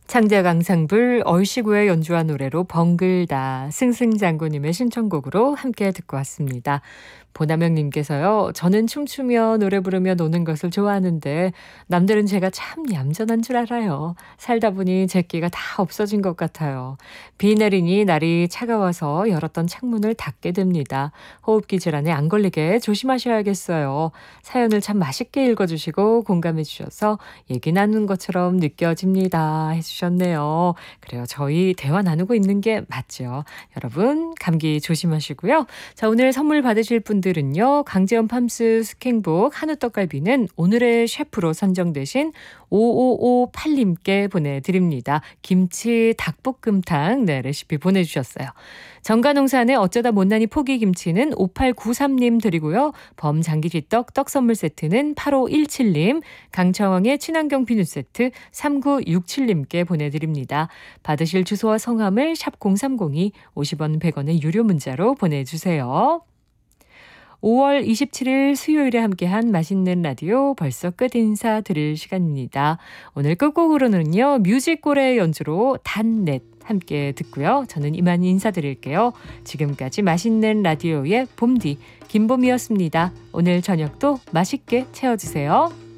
창자강상불 얼씨구의 연주한 노래로 벙글다 승승장구님의 신청곡으로 함께 듣고 왔습니다. 보남영님께서요. 저는 춤추며 노래 부르며 노는 것을 좋아하는데 남들은 제가 참 얌전한 줄 알아요. 살다 보니 제끼가 다 없어진 것 같아요. 비 내리니 날이 차가워서 열었던 창문을 닫게 됩니다. 호흡기 질환에 안 걸리게 조심하셔야겠어요. 사연을 참 맛있게 읽어주시고 공감해 주셔서 얘기 나눈 것처럼 느껴집니다. 해주셨네요. 그래요. 저희 대화 나누고 있는 게 맞죠. 여러분 감기 조심하시고요. 자, 오늘 선물 받으실 분들은요. 강제원 팜스 숙행복 한우 떡갈비는 오늘의 셰프로 선정되신 5558님께 보내드립니다. 김치 닭볶음탕 레시피 보내주셨어요. 정가농산의 어쩌다 못난이 포기김치는 5893님 드리고요. 범장기지떡 떡선물 세트는 8517님, 강청왕의 친환경 비누 세트 3967님께 보내드립니다. 받으실 주소와 성함을 샵 0302 50원 100원의 유료 문자로 보내주세요. 5월 27일 수요일에 함께한 맛있는 라디오 벌써 끝 인사 드릴 시간입니다. 오늘 끝곡으로는요. 뮤직골의 연주로 단넷 함께 듣고요. 저는 이만 인사드릴게요. 지금까지 맛있는 라디오의 봄디 김봄이었습니다. 오늘 저녁도 맛있게 채워주세요.